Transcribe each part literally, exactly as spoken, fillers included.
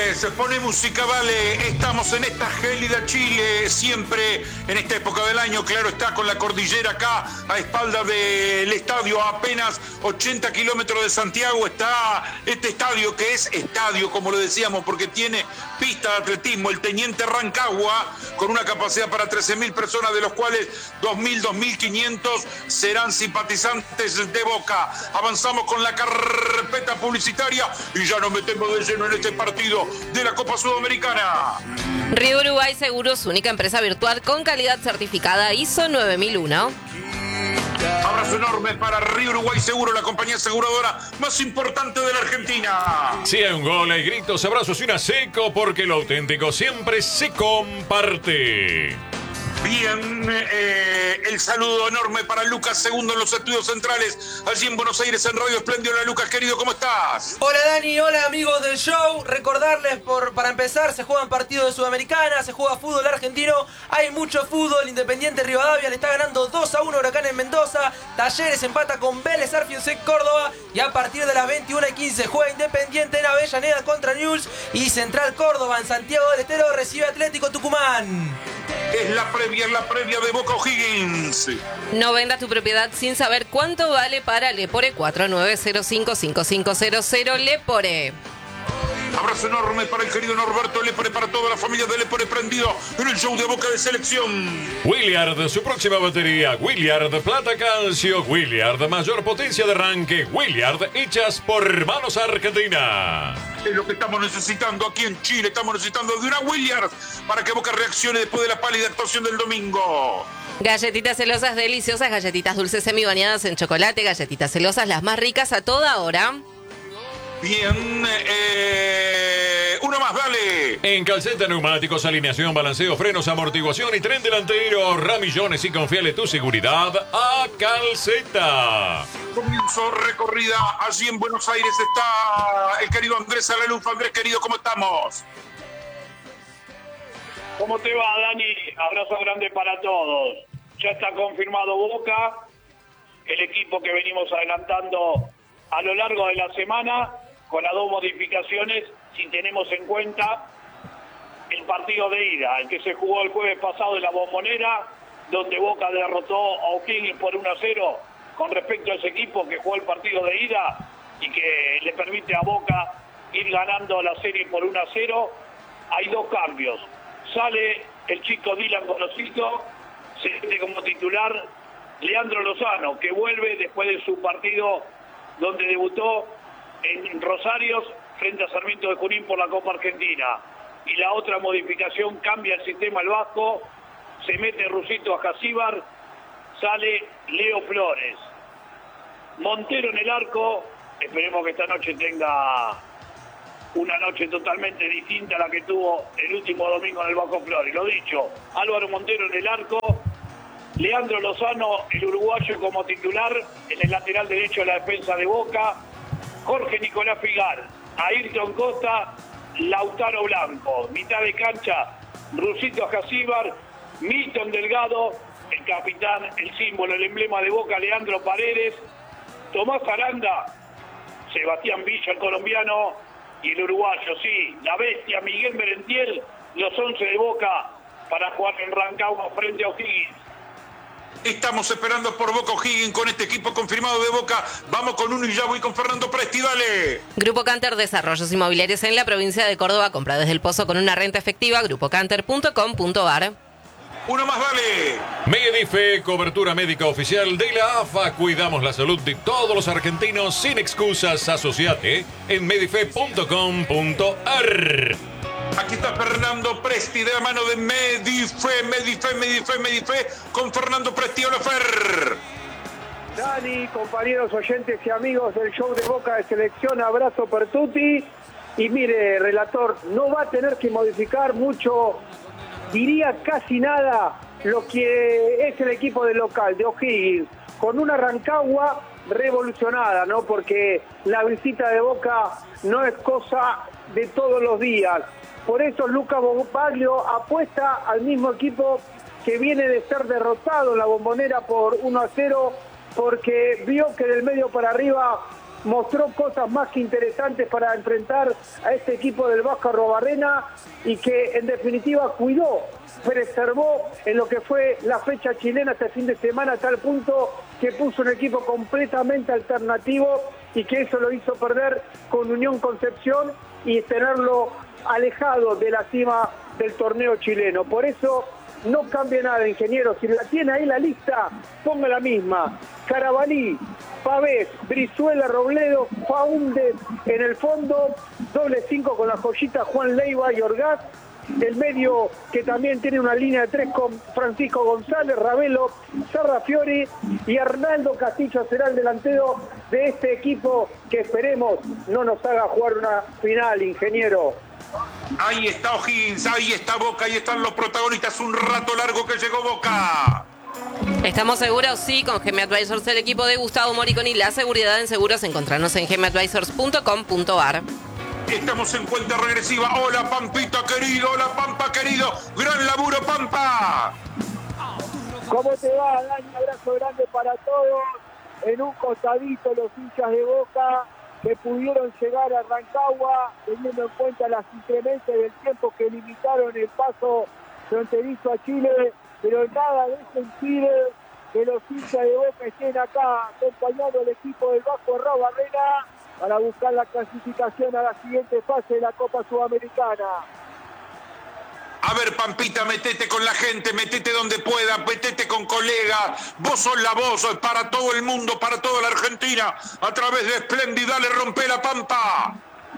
señores, pone música, vale. Estamos en esta gélida Chile, siempre en esta época del año, claro está, con la cordillera acá a espaldas del estadio, a apenas ochenta kilómetros de Santiago está este estadio, que es estadio, como lo decíamos, porque tiene pista de atletismo, el Teniente Rancagua, con una capacidad para trece mil personas, de los cuales dos mil, dos mil quinientos serán simpatizantes de Boca. Avanzamos con la carpeta publicitaria y ya nos metemos de lleno en este partido de la Copa Sudamericana. Río Uruguay Seguros, única empresa virtual con calidad certificada I S O nueve mil uno. Abrazo enorme para Río Uruguay Seguro, la compañía aseguradora más importante de la Argentina. Si hay un gol, hay gritos, abrazos y una seco, porque lo auténtico siempre se comparte. Bien, eh, el saludo enorme para Lucas Segundo en los estudios centrales, allí en Buenos Aires, en Radio Espléndido. Hola Lucas, querido, ¿cómo estás? Hola Dani, hola amigos del show. Recordarles, por, para empezar, se juegan partidos de Sudamericana, se juega fútbol argentino, hay mucho fútbol. Independiente Rivadavia le está ganando dos a uno Huracán en Mendoza, Talleres empata con Vélez Arfield Córdoba, y a partir de las veintiuna y quince juega Independiente en Avellaneda contra Newell's, y Central Córdoba en Santiago del Estero recibe Atlético Tucumán. Es la previa, es la previa de Boca O'Higgins. No vendas tu propiedad sin saber cuánto vale para Lepore. Cuatro nueve cero cinco cinco cinco cero cero Lepore. Abrazo enorme para el querido Norberto Lepore, para toda la familia de Lepore prendido en el show de Boca de Selección. Williard, su próxima batería. Williard, plata calcio. Williard, mayor potencia de arranque. Williard, hechas por manos argentinas. Es lo que estamos necesitando aquí en Chile. Estamos necesitando de una Williard para que Boca reaccione después de la pálida actuación del domingo. Galletitas celosas deliciosas, galletitas dulces semibañadas en chocolate, galletitas celosas las más ricas a toda hora. Bien, eh, uno más, dale. En calceta, neumáticos, alineación, balanceo, frenos, amortiguación y tren delantero. Ramillones y confiale tu seguridad a Calceta. Comienzo recorrida. Allí en Buenos Aires está el querido Andrés Alaluf. Andrés, querido, ¿cómo estamos? ¿Cómo te va, Dani? Abrazo grande para todos. Ya está confirmado Boca, el equipo que venimos adelantando a lo largo de la semana, con las dos modificaciones, si tenemos en cuenta el partido de ida, el que se jugó el jueves pasado en la Bombonera, donde Boca derrotó a O'Higgins por uno a cero, con respecto a ese equipo que jugó el partido de ida y que le permite a Boca ir ganando la serie por uno a cero. Hay dos cambios. Sale el chico Dylan Golosito, se mete como titular Leandro Lozano, que vuelve después de su partido donde debutó en Rosarios frente a Sarmiento de Junín por la Copa Argentina. Y la otra modificación, cambia el sistema el Vasco, se mete Rusito a Jasíbar, sale Leo Flores. Montero en el arco, esperemos que esta noche tenga una noche totalmente distinta a la que tuvo el último domingo en el Vasco Flores. Lo dicho, Álvaro Montero en el arco, Leandro Lozano, el uruguayo, como titular en el lateral derecho de la defensa de Boca, Jorge Nicolás Figal, Ayrton Costa, Lautaro Blanco, mitad de cancha, Rusito Jasíbar, Milton Delgado, el capitán, el símbolo, el emblema de Boca, Leandro Paredes, Tomás Aranda, Sebastián Villa, el colombiano, y el uruguayo, sí, la bestia Miguel Merentiel, los once de Boca para jugar en Rancagua frente a O'Higgins. Estamos esperando por Boca O'Higgins con este equipo confirmado de Boca. Vamos con uno y ya voy con Fernando Presti, dale. Grupo Canter, desarrollos inmobiliarios en la provincia de Córdoba. Compra desde el Pozo con una renta efectiva. grupo canter punto com punto ar. Uno más, dale. Medife, cobertura médica oficial de la A F A. Cuidamos la salud de todos los argentinos sin excusas. Asociate en medife punto com punto ar. Aquí está Fernando Presti de la mano de Medife, Medife, Medife, Medife, con Fernando Presti. Hola, Fer. Dani, compañeros oyentes y amigos del show de Boca de Selección, abrazo per tutti. Y mire, relator, no va a tener que modificar mucho, diría casi nada, lo que es el equipo del local, de O'Higgins, con una Rancagua revolucionada, ¿no? Porque la visita de Boca no es cosa de todos los días. Por eso Lucas Baglio apuesta al mismo equipo que viene de ser derrotado en la Bombonera por uno a cero, porque vio que del medio para arriba mostró cosas más que interesantes para enfrentar a este equipo del Vasco Arrobarrena y que en definitiva cuidó, preservó en lo que fue la fecha chilena este fin de semana a tal punto que puso un equipo completamente alternativo y que eso lo hizo perder con Unión Concepción y tenerlo alejado de la cima del torneo chileno. Por eso no cambia nada, ingeniero. Si la tiene ahí la lista, ponga la misma. Carabalí, Pavés, Brizuela, Robledo, Faúndez en el fondo, doble cinco con la joyita Juan Leiva y Orgaz. El medio que también tiene una línea de tres con Francisco González, Ravelo, Sarrafiori y Arnaldo Castillo será el delantero de este equipo que esperemos no nos haga jugar una final, ingeniero. Ahí está O'Higgins, ahí está Boca, ahí están los protagonistas. Un rato largo que llegó Boca. ¿Estamos seguros? Sí, con G M Advisors, el equipo de Gustavo Moriconi. La seguridad en seguros, encontrarnos en g m advisors punto com punto a r. Estamos en cuenta regresiva. Hola, Pampita querido, hola, Pampa querido. Gran laburo, Pampa. ¿Cómo te va, Dani? Abrazo grande para todos. En un costadito los hinchas de Boca que pudieron llegar a Rancagua, teniendo en cuenta las inclemencias del tiempo que limitaron el paso fronterizo a Chile, pero nada de eso impide que los hinchas de Boca estén acá acompañando al equipo del Vasco Arrobarrena para buscar la clasificación a la siguiente fase de la Copa Sudamericana. A ver, Pampita, metete con la gente, metete donde pueda, metete con colegas. Vos sos la voz para todo el mundo, para toda la Argentina, a través de Splendid. Dale, rompe la Pampa.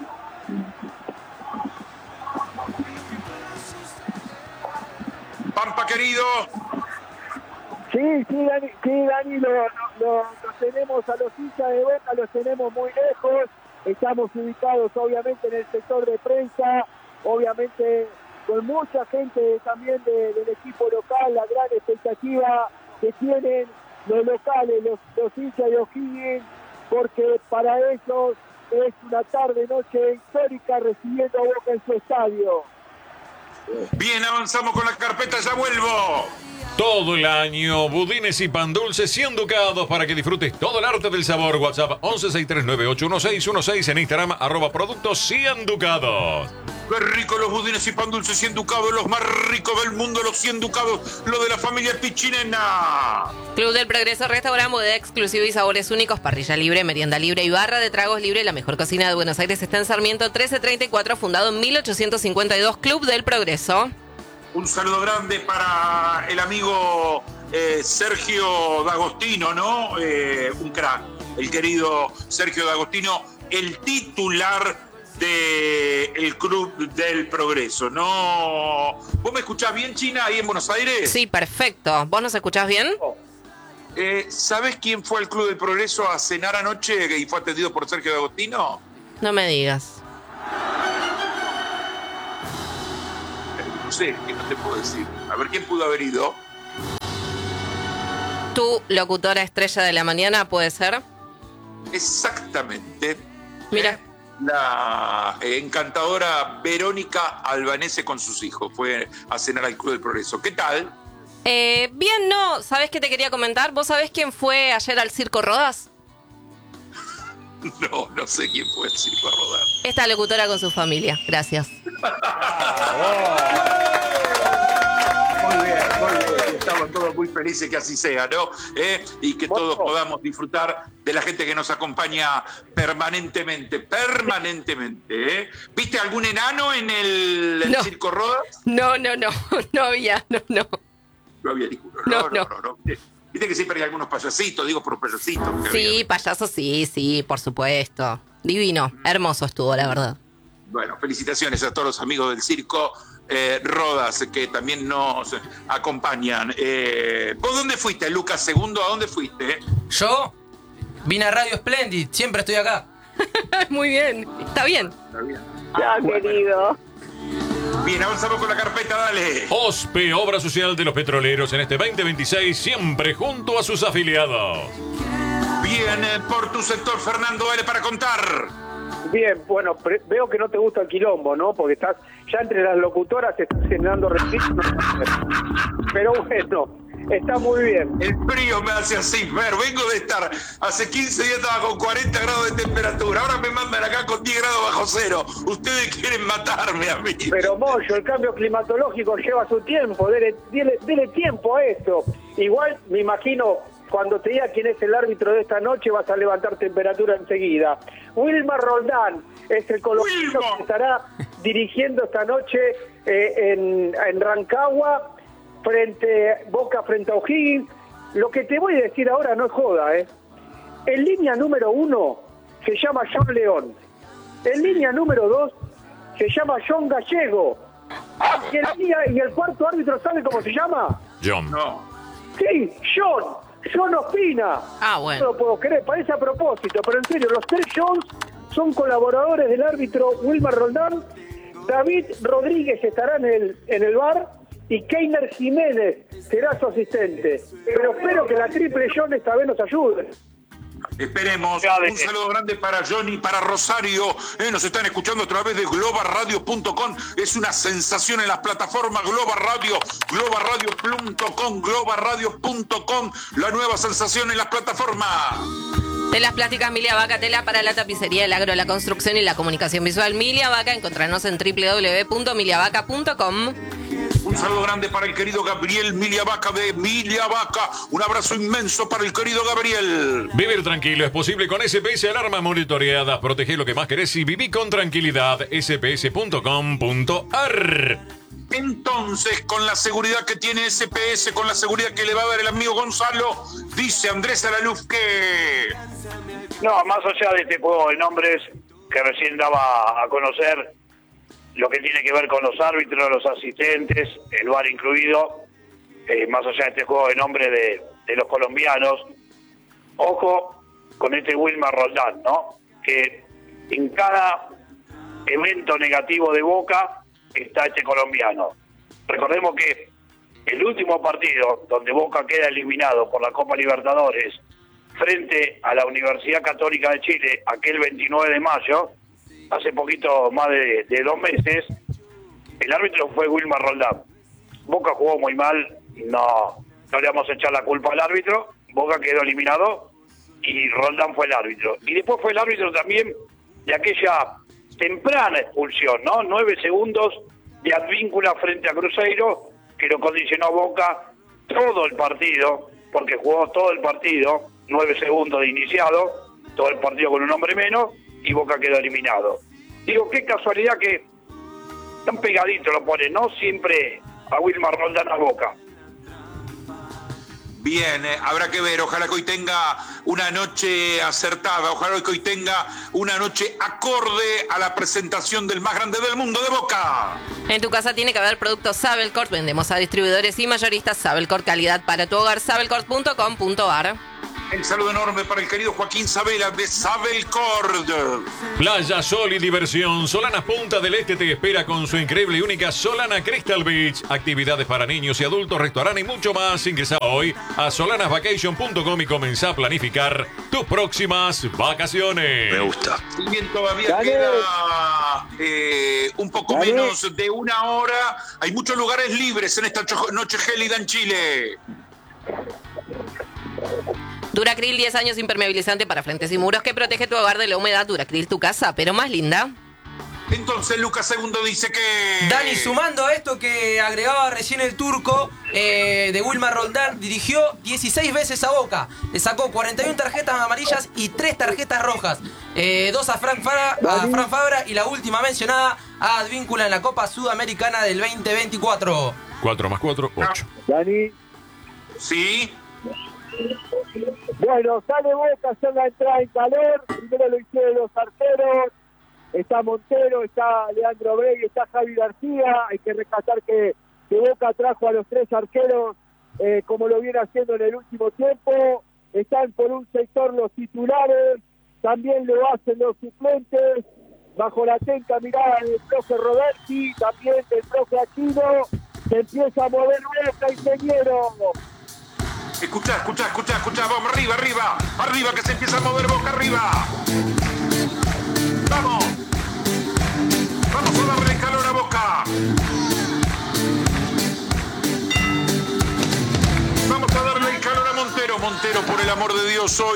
Pampa, querido. Sí, sí, Dani, sí, Dani lo, lo, lo tenemos a los hinchas de Boca, los tenemos muy lejos. Estamos ubicados, obviamente, en el sector de prensa, obviamente con mucha gente también de, del equipo local, la gran expectativa que tienen los locales, los, los hinchas de O'Higgins, porque para ellos es una tarde-noche histórica recibiendo a Boca en su estadio. Bien, avanzamos con la carpeta, ya vuelvo. Todo el año, budines y pan dulces cien ducados para que disfrutes todo el arte del sabor. WhatsApp once seis tres nueve ocho uno seis uno seis, en Instagram arroba productos cien ducados. Qué rico los budines y pan dulces cien ducados, los más ricos del mundo, los cien ducados, lo de la familia Pichinena. Club del Progreso, restaurante, bodega exclusiva y sabores únicos, parrilla libre, merienda libre y barra de tragos libre. La mejor cocina de Buenos Aires está en Sarmiento trece treinta y cuatro, fundado en mil ochocientos cincuenta y dos, Club del Progreso. Un saludo grande para el amigo eh, Sergio D'Agostino, ¿no? Eh, un crack, el querido Sergio D'Agostino, el titular del Club del Progreso, ¿no? ¿Vos me escuchás bien, China, ahí en Buenos Aires? Sí, perfecto. ¿Vos nos escuchás bien? Eh, ¿Sabés quién fue al Club del Progreso a cenar anoche y fue atendido por Sergio D'Agostino? No me digas. No sé, ¿qué no te puedo decir? A ver, ¿quién pudo haber ido? ¿Tu locutora estrella de la mañana puede ser? Exactamente. Mira. Eh, la eh, encantadora Verónica Albanese con sus hijos. Fue a cenar al Club del Progreso. ¿Qué tal? Eh, bien, no. ¿Sabés qué te quería comentar? ¿Vos sabés quién fue ayer al Circo Rodas? No, no sé quién fue el circo a rodar. Esta locutora con su familia. Gracias. Muy bien, muy bien. Estamos todos muy felices que así sea, ¿no? ¿Eh? Y que todos podamos disfrutar de la gente que nos acompaña permanentemente, permanentemente. ¿eh? ¿Viste algún enano en el, el no. Circo Rodas? No, no, no. No había, no, no. No había ninguno. No, No, no, no. no. no, no. Viste que siempre hay algunos payasitos, digo por payasitos. Sí, payaso, sí, sí, por supuesto. Divino, hermoso estuvo, la verdad. Bueno, felicitaciones a todos los amigos del Circo eh, Rodas que también nos acompañan. Eh, ¿Vos dónde fuiste, Lucas Segundo? ¿A dónde fuiste? Yo vine a Radio Splendid, siempre estoy acá. Muy bien, está bien. Está bien. Ya, querido. Bien, avanzamos con la carpeta, dale. OSPE, Obra Social de los Petroleros, en este veinte veintiséis, siempre junto a sus afiliados. Bien, eh, por tu sector, Fernando, dale para contar. Bien, bueno, pre- veo que no te gusta el quilombo, ¿no? Porque estás ya entre las locutoras, te estás generando respeto. Pero bueno, está muy bien. El frío me hace así, Fer. Vengo de estar, hace quince días estaba con cuarenta grados de temperatura. Ahora me mandan acá con diez grados bajo cero. Ustedes quieren matarme a mí. Pero Moyo, el cambio climatológico lleva su tiempo. Dele, dele, dele tiempo a esto. Igual me imagino, cuando te diga quién es el árbitro de esta noche, vas a levantar temperatura enseguida. Wilmar Roldán es el colombiano que estará dirigiendo esta noche eh, en, en Rancagua, frente Boca frente a O'Higgins. Lo que te voy a decir ahora no es joda, ¿eh? En línea número uno se llama John León. En línea número dos se llama John Gallego. Y el, línea, y el cuarto árbitro, ¿sabe cómo se llama? John. No. Sí, John. John Ospina. Ah, bueno. No lo puedo creer, parece a propósito, pero en serio, los tres Johns son colaboradores del árbitro Wilmar Roldán. David Rodríguez estará en el, en el bar y Keiner Jiménez será su asistente. Pero espero que la triple John esta vez nos ayude. Esperemos. Un saludo grande para Johnny, para Rosario. Eh, nos están escuchando a través de global radio punto com. Es una sensación en las plataformas Global Radio, global radio punto com, global radio punto com. La nueva sensación en las plataformas. Telas plásticas Milia Vaca, tela para la tapicería, el agro, la construcción y la comunicación visual. Milia Vaca, encontrarnos en doble u doble u doble u punto milia vaca punto com. Un saludo grande para el querido Gabriel Milia Vaca de Milia Vaca. Un abrazo inmenso para el querido Gabriel. Vivir tranquilo es posible con S P S Alarma Monitoreada. Protege lo que más querés y viví con tranquilidad. S P S punto com punto a r. Entonces, con la seguridad que tiene S P S, con la seguridad que le va a dar el amigo Gonzalo, dice Andrés Alaluz que... No, más allá de este juego de nombres que recién daba a conocer, lo que tiene que ver con los árbitros, los asistentes, el V A R incluido, eh, más allá de este juego de nombres de, de los colombianos, ojo con este Wilmar Roldán, ¿no? Que en cada evento negativo de Boca está este colombiano. Recordemos que el último partido donde Boca queda eliminado por la Copa Libertadores frente a la Universidad Católica de Chile, aquel veintinueve de mayo, hace poquito más de, de dos meses, el árbitro fue Wilmar Roldán. Boca jugó muy mal, no, no le vamos a echar la culpa al árbitro, Boca quedó eliminado y Roldán fue el árbitro. Y después fue el árbitro también de aquella temprana expulsión, ¿no? Nueve segundos de Advíncula frente a Cruzeiro, que lo condicionó a Boca todo el partido, porque jugó todo el partido, nueve segundos de iniciado, todo el partido con un hombre menos, y Boca quedó eliminado. Digo, qué casualidad que tan pegadito lo pone, no siempre a Wilmar Roldán a Boca. Bien, eh, habrá que ver, ojalá que hoy tenga una noche acertada, ojalá que hoy tenga una noche acorde a la presentación del más grande del mundo de Boca. En tu casa tiene que haber productos Sabelcorp. Vendemos a distribuidores y mayoristas Sabelcorp, calidad para tu hogar, sabelcorp punto com punto a r. El saludo enorme para el querido Joaquín Sabela de Sabelcorp. Playa, sol y diversión. Solana Punta del Este te espera con su increíble y única Solana Crystal Beach. Actividades para niños y adultos, restaurante y mucho más. Ingresa hoy a solanas vacation punto com y comenzá a planificar tus próximas vacaciones. Me gusta. Y bien, todavía Dale. queda eh, un poco Dale. menos de una hora. Hay muchos lugares libres en esta cho- noche gélida en Chile. Duracril, diez años impermeabilizante para frentes y muros que protege tu hogar de la humedad. Duracril, tu casa, pero más linda. Entonces Lucas Segundo dice que... Dani, sumando a esto que agregaba recién el turco eh, de Wilmar Roldán, dirigió dieciséis veces a Boca. Le sacó cuarenta y una tarjetas amarillas y tres tarjetas rojas. Eh, dos a Frank, Fabra, a Frank Fabra y la última mencionada a Advíncula en la Copa Sudamericana del veinte veinticuatro. cuatro más cuatro, ocho. Dani. Sí. Bueno, sale Boca, hacer la entrada en calor. Primero lo hicieron los arqueros. Está Montero, está Leandro Bregui, está Javi García. Hay que rescatar que, que Boca trajo a los tres arqueros eh, como lo viene haciendo en el último tiempo. Están por un sector los titulares, también lo hacen los suplentes. Bajo la atenta mirada del profe Roberti, también del profe Aquino. Se empieza a mover Boca, ingeniero. Escuchá, escuchá, escuchá, escuchá. Vamos, arriba, arriba. Arriba, que se empieza a mover Boca, arriba. Vamos. Vamos a darle calor a Boca. Vamos entero, por el amor de Dios, hoy.